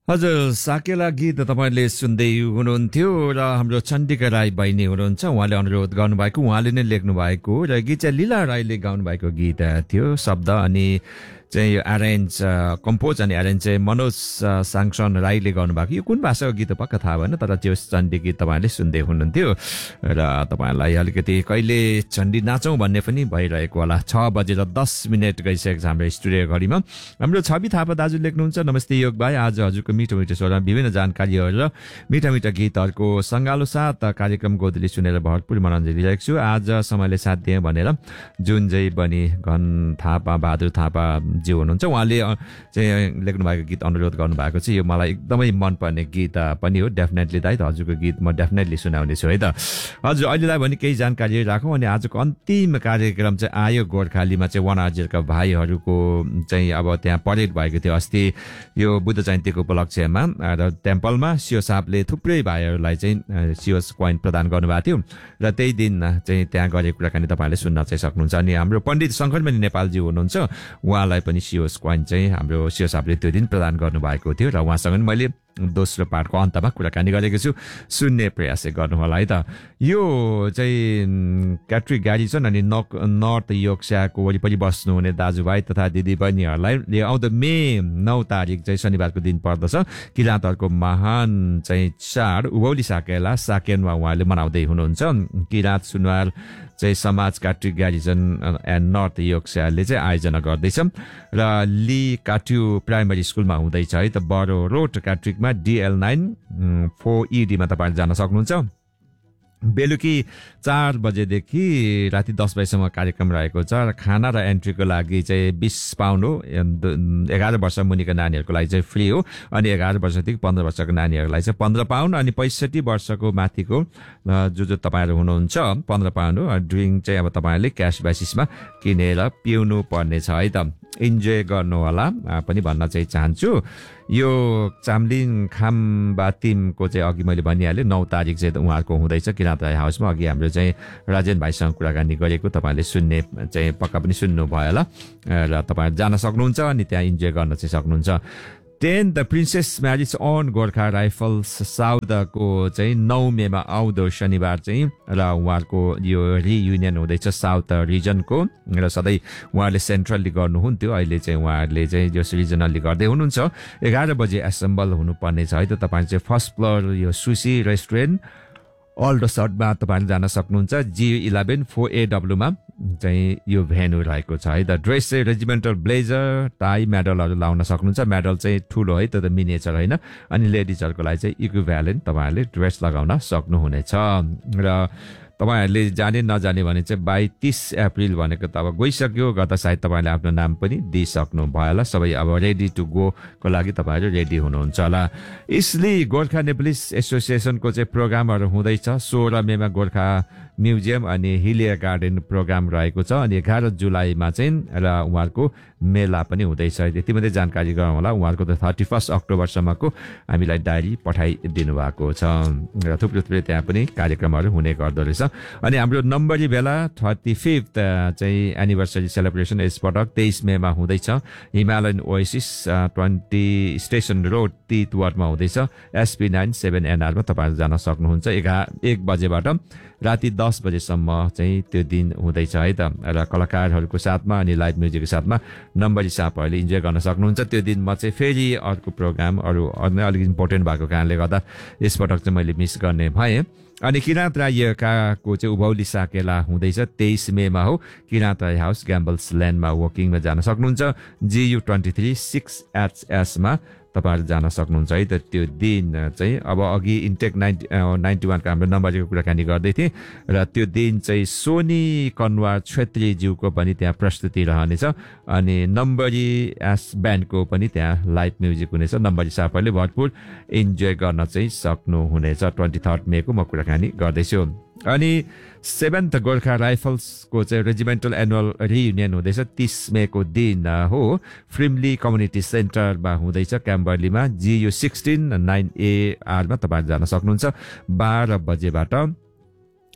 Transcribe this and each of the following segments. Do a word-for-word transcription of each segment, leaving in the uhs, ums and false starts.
हजुर साकेला गीत तपाईँले सुन्दै हुनुहुन्थ्यो र हाम्रो चण्डिका राई बहिनी हुनुहुन्छ उहाँले अनुरोध गर्नुभएको उहाँले नै लेख्नु भएको र गीत चाहिँ लीला राईले गाउनु भएको गीत थियो शब्द अनि चाहिँ यो एरेन्ज कम्पोज अनि एरेन्ज चाहिँ मनोज साङसन राईले गर्नुभएको यो कुन भाषाको गीत पक्का थाहा भएन तर त्यो चण्डी गीत तपाईँले सुन्दै हुनुहुन्थ्यो र तपाईँहरूलाई अलिकति कहिले चण्डी नाचौँ भन्ने पनि भइरहेको होला छ बजेर दस मिनट गइसकेको छ हाम्रो स्टुडियो घडीमा हाम्रो छवि थापा दाजु लेख्नुहुन्छ नमस्ते योग भाइ आज हजुरको मिठो मिठो स्वरमा विभिन्न जानकारीहरू र मिठा मिठा गीतहरूको सङ्गालो साथ कार्यक्रम गोदली सुनेर भरपुर मनोरञ्जन लिइरहेको छु आज समयले साथ दिएँ भनेर जुन जै बनी घन थापा बहादुर थापा जे हुनुहुन्छ उहाँले चाहिँ लेख्नु भएको गीत अनुरोध गर्नुभएको छ यो मलाई एकदमै मनपर्ने गीत पनि हो डेफिनेटली दाइ हजुरको गीत म डेफिनेटली सुनाउने छु है त हजुर अहिलेलाई भने केही जानकारी राखौँ अनि आजको अन्तिम कार्यक्रम चाहिँ आयो गोर्खालीमा चाहिँ वनआर्जेलका भाइहरूको चाहिँ अब त्यहाँ परेड भएको थियो अस्ति यो बुद्ध जयन्तीको उपलक्ष्यमा र टेम्पलमा सियो साहबले थुप्रै भाइहरूलाई चाहिँ सियोस कोइन प्रदान गर्नुभएको थियो र त्यही दिन चाहिँ त्यहाँ गरेको कुराकानी तपाईँले सुन्न चाहिँ सक्नुहुन्छ अनि हाम्रो पण्डित शङ्करमणि नेपालजी हुनुहुन्छ उहाँलाई पनि सियोस कोइन चाहिँ हाम्रो सियो साहबले त्यो दिन प्रदान गर्नुभएको थियो र उहाँसँग मैले दोस्रो पार्टको अन्तमा कुराकानी गरेको छु सुन्ने प्रयास गर्नु होला है त यो चाहिँ क्याट्रिक गाडी छन् अनि नर्थ योक्साको वरिपरि बस्नुहुने दाजुभाइ तथा दिदीबहिनीहरूलाई आउँदो मे नौ तारिक चाहिँ शनिबारको दिन पर्दछ किराँतहरूको महान चाहिँ चाड उभौली साकेला साकेनमा उहाँले मनाउँदै हुनुहुन्छ किराँत सुनवार चाहिँ समाज काट्रिक गार्जियन एन्ड नर्थ योक्साले चाहिँ आयोजना गर्दैछ र ली काट्यु प्राइमरी स्कुलमा हुँदैछ है त बडो road काट्रिकमा DL nine four oedema तपाईँले जान सक्नुहुन्छ बेलुकी चार बजेदेखि राति दस बजीसम्म कार्यक्रम रहेको छ र खाना र एन्ट्रीको लागि चाहिँ बिस पाउन्ड हो एघार वर्ष मुनिको नानीहरूको लागि चाहिँ फ्री हो अनि एघार वर्षदेखि पन्ध्र वर्षको नानीहरूलाई चाहिँ पन्ध्र पाउन्ड अनि पैँसठी वर्षको माथिको जो जो तपाईँहरू हुनुहुन्छ पन्ध्र पाउन्ड हो ड्रिङ्क चाहिँ अब तपाईँहरूले क्यास बेसिसमा किनेर पिउनु पर्ने छ है त इन्जोय गर्नु होला पनि भन्न चाहिँ चाहन्छु यो चामलिङ खामबातिमको चाहिँ अघि मैले भनिहालेँ नौ तारिक चाहिँ उहाँहरूको हुँदैछ किराँत राई हाउसमा अघि हाम्रो चाहिँ राजेन भाइसँग कुराकानी गरेको तपाईँले सुन्ने चाहिँ पक्का पनि सुन्नु भयो होला र तपाईँहरू जान सक्नुहुन्छ अनि त्यहाँ इन्जोय गर्न चाहिँ सक्नुहुन्छ ten the princess marriage on Gorkha rifles साउदको चाहिँ नौ मेमा आउँदो शनिबार चाहिँ र उहाँहरूको यो रियुनियन हुँदैछ साउथ रिजनको र सधैँ उहाँहरूले सेन्ट्रल्ली गर्नुहुन्थ्यो अहिले चाहिँ उहाँहरूले चाहिँ जस रिजनल्ली गर्दै हुनुहुन्छ एघार बजे एसेम्बल हुनुपर्ने छ है त तपाईँ चाहिँ फर्स्ट फ्लोर यो सुसी रेस्टुरेन्ट अल्डो सटमा तपाईँले जान सक्नुहुन्छ जी इलेभेन फोर एडब्लुमा चाहिँ यो भेन्यू रहेको छ है त ड्रेस चाहिँ रेजिमेन्टल ब्लेजर टाई मेडलहरू लाउन सक्नुहुन्छ मेडल चाहिँ ठुलो है त मिनिएचर होइन अनि लेडिजहरूको लागि चाहिँ इक्विभ्यालेन्ट तपाईँहरूले ड्रेस लगाउन सक्नुहुनेछ र तपाईँहरूले जाने नजाने भने चाहिँ बाई तिस अप्रिल भनेको त अब गइसक्यो गर्दा सायद तपाईँले आफ्नो नाम पनि दिइसक्नु भयो होला सबै अब रेडी टु गोको लागि तपाईँहरू रेडी हुनुहुन्छ होला इसली गोर्खा नेप्लिस एसोसिएसनको चाहिँ प्रोग्रामहरू हुँदैछ सोह्र मेमा गोर्खा म्युजियम अनि हिलिया गार्डन प्रोग्राम रहेको छ अनि एघार जुलाईमा चाहिँ र उहाँहरूको मेला पनि हुँदैछ यति मात्रै जानकारी गरौँ होला उहाँहरूको त थर्टी फर्स्ट अक्टोबरसम्मको हामीलाई डायरी पठाइदिनु भएको छ र थुप्रै थुप्रै त्यहाँ पनि कार्यक्रमहरू हुने गर्दो रहेछ अनि हाम्रो नम्बरी बेला थर्टी फिफ्थ चाहिँ एनिभर्सरी सेलिब्रेसन यसपटक तेइस मेमा हुँदैछ Himalayan oasis twenty station road तितवटमा हुँदैछ एसपी नाइन सेभेन एनआरमा तपाईँहरू जान सक्नुहुन्छ एघार एक बजेबाट राति दस बजेसम्म चाहिँ त्यो दिन हुँदैछ है त र कलाकारहरूको साथमा अनि लाइभ म्युजिकको साथमा नम्बरी सापहरूले इन्जोय गर्न सक्नुहुन्छ त्यो दिन म चाहिँ फेरि अर्को प्रोग्राम अरू अलिक इम्पोर्टेन्ट भएको कारणले गर्दा यसपटक चाहिँ मैले मिस गर्ने भएँ अनि किराँत राईको चाहिँ उभौली साकेला हुँदैछ तेइस मेमा हो किराँत राई हाउस ग्याम्बल्स ल्यान्डमा वकिङमा जान सक्नुहुन्छ जियु ट्वेन्टी थ्री सिक्स एचएसमा तपाईँहरू जान सक्नुहुन्छ है त त्यो दिन चाहिँ अब अघि इन्टेक नाइन्टी नाइन्टी वानको हाम्रो नम्बरको कुराकानी गर्दै थिएँ र त्यो दिन चाहिँ सोनी कनवार छेत्रीज्यूको पनि त्यहाँ प्रस्तुति रहनेछ अनि नम्बरी एस ब्यान्डको पनि त्यहाँ लाइभ म्युजिक हुनेछ नम्बरी सापहरूले भरपुर इन्जोय गर्न चाहिँ सक्नुहुनेछ ट्वेन्टी थर्ड मेको म कुराकानी गर्दैछु अनि सेभेन्थ गोर्खा राइफल्सको चाहिँ रेजिमेन्टल एनुअल रियुनियन हुँदैछ तीस मेको दिन हो फ्रिमली कम्युनिटी सेन्टरमा हुँदैछ क्याम्बरलीमा जियु सिक्सटिन नाइन एआरमा तपाईँहरू जान सक्नुहुन्छ बाह्र बजेबाट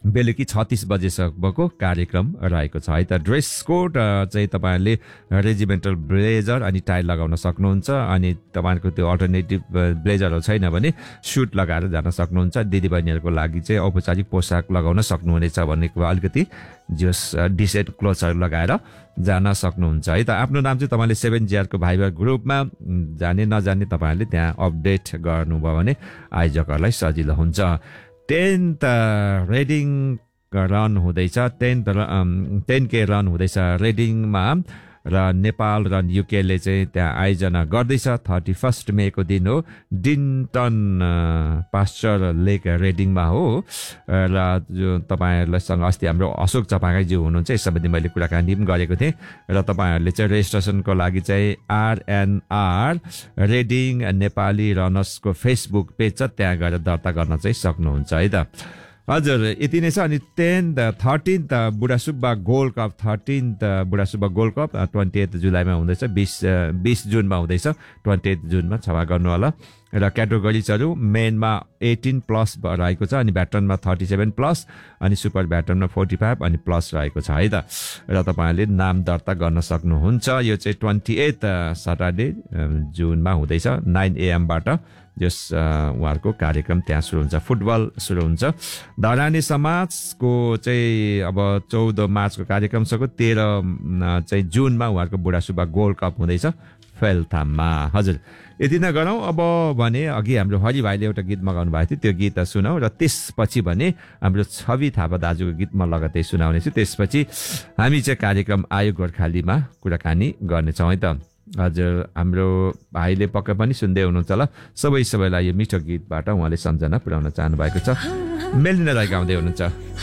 बेलुकी छत्तीस बजेसम्मको कार्यक्रम रहेको छ है त। ड्रेस कोड चाहिँ तपाईँहरूले रेजिमेन्टल ब्लेजर अनि टाई लगाउन सक्नुहुन्छ अनि तपाईँहरूको त्यो अल्टरनेटिभ ब्लेजरहरू छैन भने सुट लगाएर जान सक्नुहुन्छ। दिदीबहिनीहरूको लागि चाहिँ औपचारिक पोसाक लगाउन सक्नुहुनेछ भन्ने कुरा अलिकति जस डिसेन्ट क्लोथ्सहरू लगाएर जान सक्नुहुन्छ है त। आफ्नो नाम चाहिँ तपाईँले सेभेन जिआरको भाइबर ग्रुपमा जाने नजाने तपाईँहरूले त्यहाँ अपडेट गर्नुभयो भने आयोजकहरूलाई सजिलो हुन्छ। टेन्थ रेडिङ रन हुँदैछ, टेन्थ टेन के रन हुँदैछ रेडिङमा र नेपाल र युकेले चाहिँ त्यहाँ आयोजना गर्दैछ। थर्टी फर्स्ट मेको दिन हो, डिन्टन पास्चर लेक रेडिङमा हो र जो तपाईँहरूलाईसँग अस्ति हाम्रो अशोक चपागाईज्यू हुनुहुन्छ यस सम्बन्धी मैले कुराकानी पनि गरेको थिएँ र तपाईँहरूले चाहिँ रेजिस्ट्रेसनको लागि चाहिँ RNR reading Nepali रनर्सको Facebook page छ, त्यहाँ गएर दर्ता गर्न चाहिँ सक्नुहुन्छ है त। हजुर यति नै छ। अनि tenth thirteenth बुढासुब्बा gold cup thirteenth बुढासुब्बा gold cup twenty एथ जुलाईमा हुँदैछ, बिस बिस जुनमा हुँदैछ, ट्वेन्टी एथ जुनमा क्षमा गर्नु होला। र क्याटेगोरिजहरू मेनमा एटिन प्लस रहेको छ अनि ब्याटनमा थर्टी सेभेन प्लस अनि सुपर ब्याटनमा फोर्टी फाइभ अनि प्लस रहेको छ है त। र तपाईँहरूले नाम दर्ता गर्न सक्नुहुन्छ। यो चाहिँ ट्वेन्टी एथ सटरडे जुनमा हुँदैछ नाइन एएमबाट जस उहाँहरूको कार्यक्रम त्यहाँ सुरु हुन्छ। फुटबल सुरु हुन्छ। धरानी समाजको चाहिँ अब चौध मार्चको कार्यक्रम सको तेह्र चाहिँ जुनमा उहाँहरूको बुढासुब्बा गोल्ड कप हुँदैछ फेलथाममा। हजुर यति नै गरौँ। अब भने अघि हाम्रो हरि भाइले एउटा गीत मगाउनु भएको थियो, त्यो गीत सुनाऊ र त्यसपछि भने हाम्रो छवि थापा दाजुको गीत म लगतै सुनाउने छु। त्यसपछि हामी चाहिँ कार्यक्रम आयो गोर्खालीमा कुराकानी गर्नेछौँ है त। हजुर हाम्रो भाइले पक्कै पनि सुन्दै हुनुहुन्छ होला। सबै सबैलाई यो मिठो गीतबाट उहाँले सम्झना पुर्याउन चाहनु भएको छ। मेलिना राई गाउँदै हुनुहुन्छ।